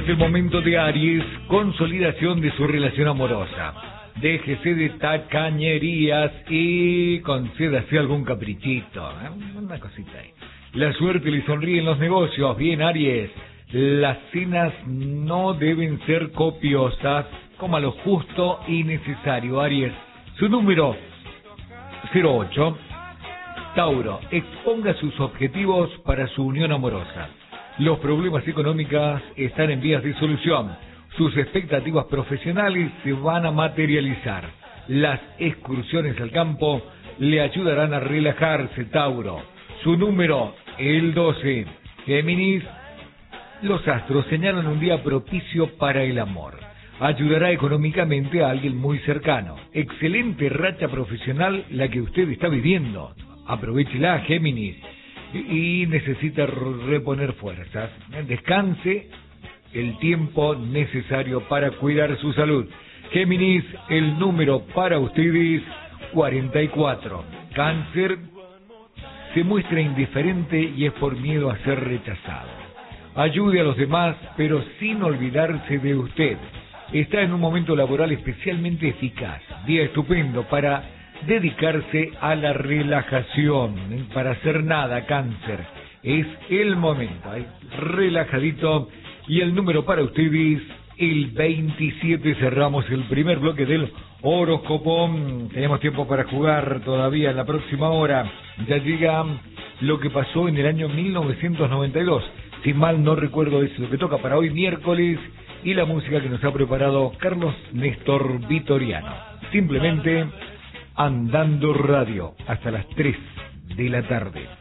el momento de Aries, consolidación de su relación amorosa. Déjese de tacañerías y concédase algún caprichito, una cosita ahí. La suerte le sonríe en los negocios. Bien, Aries, las cenas no deben ser copiosas, coma lo justo y necesario. Aries, su número 08. Tauro, exponga sus objetivos para su unión amorosa. Los problemas económicos están en vías de solución. Sus expectativas profesionales se van a materializar. Las excursiones al campo le ayudarán a relajarse, Tauro. Su número, el 12. Géminis, los astros señalan un día propicio para el amor. Ayudará económicamente a alguien muy cercano. Excelente racha profesional la que usted está viviendo. Aprovéchela, Géminis, y necesita reponer fuerzas. Descanse el tiempo necesario para cuidar su salud. Géminis, el número para ustedes, 44. Cáncer, se muestra indiferente y es por miedo a ser rechazado. Ayude a los demás, pero sin olvidarse de usted. Está en un momento laboral especialmente eficaz. Día estupendo para dedicarse a la relajación, para hacer nada, Cáncer. Es el momento, relajadito. Y el número para ustedes, el 27. Cerramos el primer bloque del horóscopo. Tenemos tiempo para jugar todavía en la próxima hora. Ya llega lo que pasó en el año 1992. Si mal no recuerdo, es lo que toca para hoy miércoles. Y la música que nos ha preparado Carlos Néstor Vitoriano. Simplemente Andando Radio, hasta las 3 de la tarde.